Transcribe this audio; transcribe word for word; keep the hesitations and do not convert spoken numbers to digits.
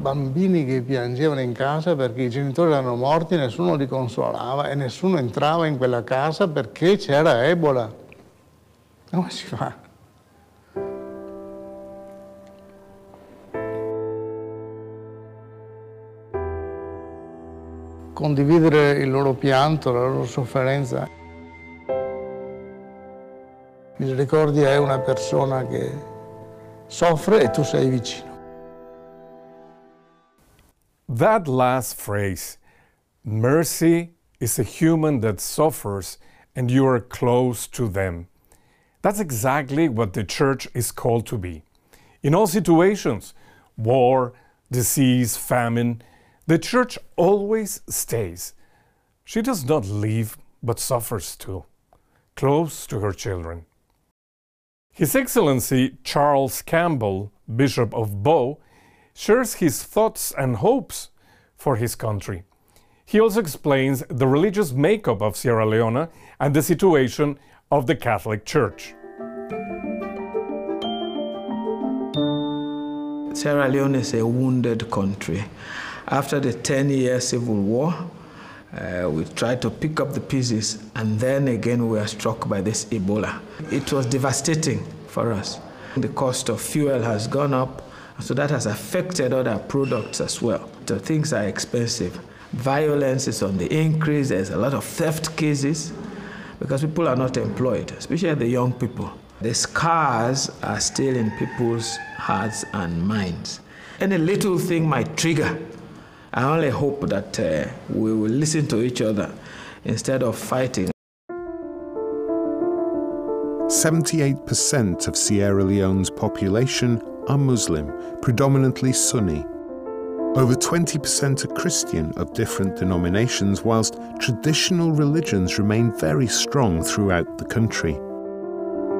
bambini che piangevano in casa perché i genitori erano morti, nessuno li consolava e nessuno entrava in quella casa perché c'era Ebola. Come si fa? Condividere il loro pianto, la loro sofferenza. Misericordia è una persona che soffre e tu sei vicino. That last phrase, mercy is a human that suffers and you are close to them. That's exactly what the church is called to be. In all situations, war, disease, famine, the church always stays. She does not leave, but suffers too, close to her children. His Excellency Charles Campbell, Bishop of Bow, shares his thoughts and hopes for his country. He also explains the religious makeup of Sierra Leone and the situation of the Catholic Church. Sierra Leone is a wounded country. After the ten-year civil war, uh, we tried to pick up the pieces, and then again we were struck by this Ebola. It was devastating for us. The cost of fuel has gone up, so that has affected other products as well. So things are expensive. Violence is on the increase. There's a lot of theft cases because people are not employed, especially the young people. The scars are still in people's hearts and minds. Any little thing might trigger. I only hope that uh, we will listen to each other instead of fighting. seventy-eight percent of Sierra Leone's population are Muslim, predominantly Sunni. Over twenty percent are Christian of different denominations, whilst traditional religions remain very strong throughout the country.